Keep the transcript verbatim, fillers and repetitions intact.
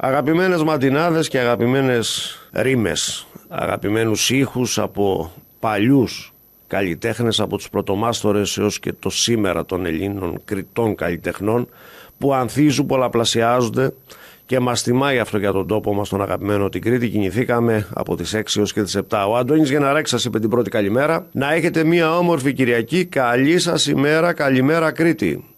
Αγαπημένες μαντινάδες και αγαπημένες ρήμες, αγαπημένους ήχους από παλιούς καλλιτέχνες, από τους πρωτομάστορες έως και το σήμερα των Ελλήνων κριτών καλλιτεχνών, που ανθίζουν, πολλαπλασιάζονται και μας τιμάει αυτό για τον τόπο μας, τον αγαπημένο την Κρήτη. Κινηθήκαμε από τις έξι έως και τις επτά. Ο Αντώνης Γεναράκης σας είπε την πρώτη καλημέρα. Να έχετε μία όμορφη Κυριακή. Καλή σας ημέρα, καλημέρα Κρήτη.